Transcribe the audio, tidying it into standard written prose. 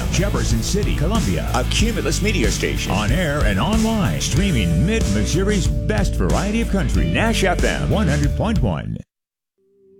Jefferson City, Columbia. A Cumulus media station. On air and online. Streaming Mid-Missouri's best variety of country. Nash FM 100.1.